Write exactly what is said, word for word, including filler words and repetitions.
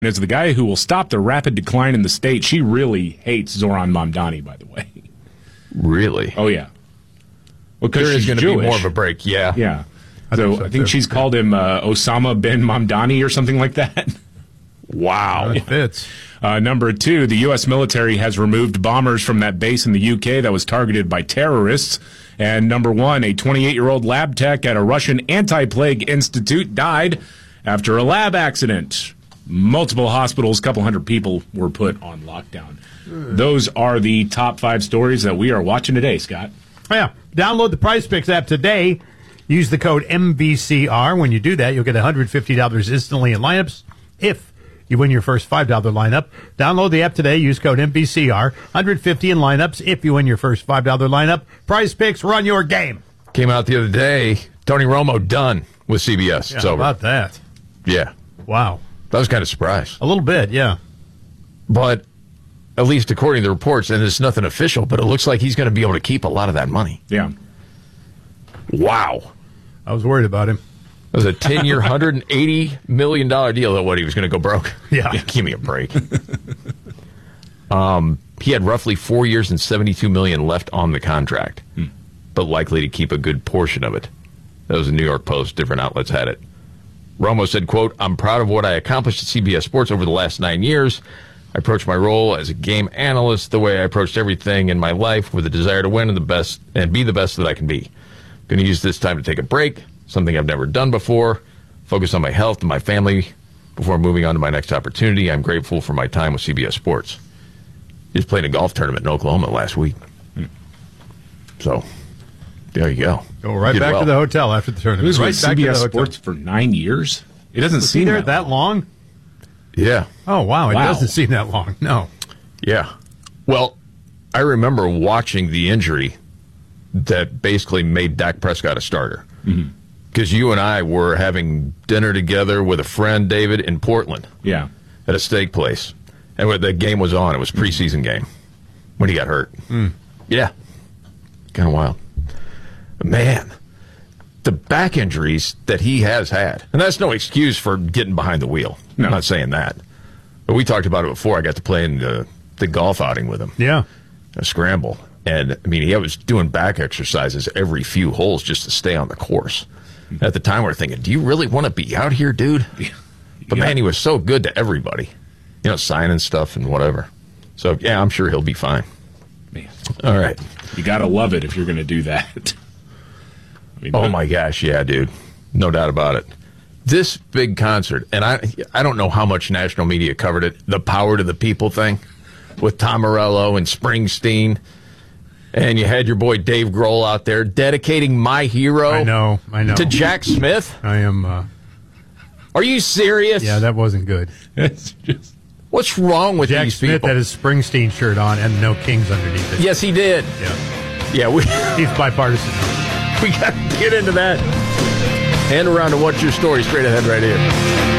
As the guy who will stop the rapid decline in the state. She really hates Zoran Mamdani, by the way. Really? Oh, yeah. Well, there is going to be Jewish. more of a break, yeah. Yeah. I so think so, I think too. she's called him uh, Osama bin Mamdani or something like that. Wow. That fits. Uh, number two, the U S military has removed bombers from that base in the U K that was targeted by terrorists. And number one, a twenty-eight-year-old lab tech at a Russian anti-plague institute died after a lab accident. Multiple hospitals, a couple hundred people were put on lockdown. Those are the top five stories that we are watching today, Scott. Yeah. Download the Prize Picks app today. Use the code M V C R. When you do that, you'll get one hundred fifty dollars instantly in lineups if you win your first five dollars lineup. Download the app today. Use code M V C R. one hundred fifty dollars in lineups if you win your first five dollars lineup. Prize Picks, run your game. Came out the other day. Tony Romo done with C B S. Yeah, it's how over. about that? Yeah. Wow. That was kind of a surprise. A little bit, yeah. But at least according to the reports, and it's nothing official, but it looks like he's going to be able to keep a lot of that money. Yeah. Wow. I was worried about him. That was a ten-year, one hundred eighty million dollars deal that what he was going to go broke. Yeah. Give me a break. um, he had roughly four years and seventy-two million dollars left on the contract, hmm. but likely to keep a good portion of it. That was the New York Post. Different outlets had it. Romo said, quote, "I'm proud of what I accomplished at C B S Sports over the last nine years. I approached my role as a game analyst the way I approached everything in my life, with a desire to win and the best and be the best that I can be. Going to use this time to take a break, something I've never done before, focus on my health and my family before moving on to my next opportunity. I'm grateful for my time with C B S Sports." He just played a golf tournament in Oklahoma last week. So, there you go. Go right Did back well. to the hotel after the tournament. He was right with back C B to S the hotel. Sports for nine years? It doesn't Was he seem there that, that long? Yeah. Oh, wow. It Wow. doesn't seem that long. No. Yeah. Well, I remember watching the injury that basically made Dak Prescott a starter. Because mm-hmm. you and I were having dinner together with a friend, David, in Portland. Yeah. At a steak place. And when the game was on, it was a preseason game when he got hurt. Mm. Yeah. Kind of wild. Man, the back injuries that he has had, and that's no excuse for getting behind the wheel. No. I'm not saying that. But we talked about it before. I got to play in the, the golf outing with him. Yeah. A scramble. And, I mean, he was doing back exercises every few holes just to stay on the course. At the time, we were thinking, do you really want to be out here, dude? But, Yeah. man, he was so good to everybody. You know, signing stuff and whatever. So, yeah, I'm sure he'll be fine. Man. All right. You got to love it if you're going to do that. I mean, Oh, my gosh, yeah, dude. No doubt about it. This big concert, and I I don't know how much national media covered it, the Power to the People thing with Tom Morello and Springsteen. And you had your boy Dave Grohl out there dedicating My Hero I know. I know. to Jack Smith. I am. Uh, Are you serious? yeah, that wasn't good. It's just... What's wrong with Jack these Smith people? had his Springsteen shirt on and no Kings underneath it. Yes, he did. Yeah. Yeah, we, He's bipartisan. we got to get into that. And around to What's Your Story straight ahead right here.